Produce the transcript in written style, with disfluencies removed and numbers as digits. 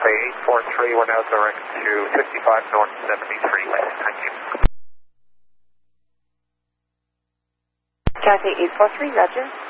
Cathay 843, we're now direct to 55 north, 73 west. Thank you. Cathay 843, roger.